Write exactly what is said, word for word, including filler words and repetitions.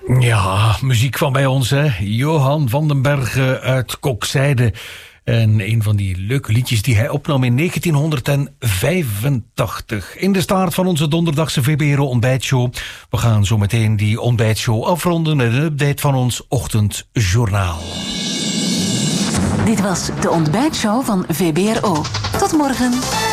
Ja, muziek van bij ons, hè. Johan van den Bergen uit Kokzijde. En een van die leuke liedjes die hij opnam in negentienhonderdvijfentachtig. In de staart van onze donderdagse V B R O ontbijtshow. We gaan zo meteen die ontbijtshow afronden met een update van ons ochtendjournaal. Dit was de ontbijtshow van V B R O. Tot morgen.